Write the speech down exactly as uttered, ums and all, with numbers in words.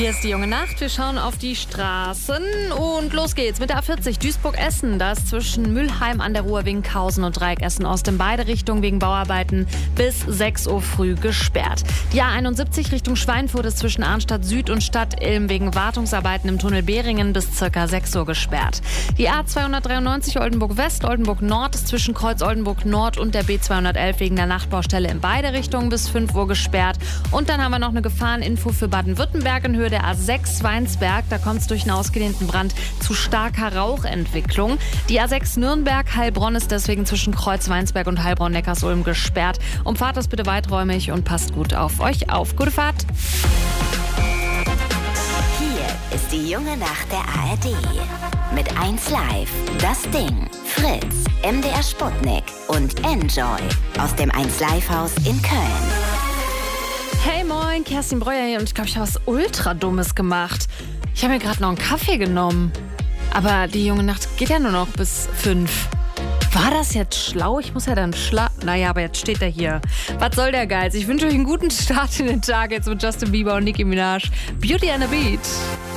Hier ist die junge Nacht. Wir schauen auf die Straßen und los geht's mit der A vierzig Duisburg-Essen. Da ist zwischen Mülheim an der Ruhr, Winkhausen und Dreieck Essen-Ost in beide Richtungen wegen Bauarbeiten bis sechs Uhr früh gesperrt. Die A einundsiebzig Richtung Schweinfurt ist zwischen Arnstadt Süd und Stadt Ilm wegen Wartungsarbeiten im Tunnel Behringen bis circa sechs Uhr gesperrt. Die A zweihundertdreiundneunzig Oldenburg-West, Oldenburg-Nord ist zwischen Kreuz Oldenburg-Nord und der B zweihundertelf wegen der Nachtbaustelle in beide Richtungen bis fünf Uhr gesperrt. Und dann haben wir noch eine Gefahreninfo für Baden-Württemberg in Höhe der A sechs Weinsberg. Da kommt es durch einen ausgedehnten Brand zu starker Rauchentwicklung. Die A sechs Nürnberg-Heilbronn ist deswegen zwischen Kreuz Weinsberg und Heilbronn-Neckarsulm gesperrt. Umfahrt das bitte weiträumig und passt gut auf euch auf. Gute Fahrt! Hier ist die junge Nacht der A R D. Mit eins Live, Das Ding, Fritz, M D R Sputnik und Enjoy aus dem eins Live Haus in Köln. Hey moin, Kerstin Breuer hier und ich glaube, ich habe was ultra Dummes gemacht. Ich habe mir gerade noch einen Kaffee genommen. Aber die junge Nacht geht ja nur noch bis fünf. War das jetzt schlau? Ich muss ja dann schlafen. Naja, aber jetzt steht er hier. Was soll der Geiz? Ich wünsche euch einen guten Start in den Tag jetzt mit Justin Bieber und Nicki Minaj. Beauty and the Beat.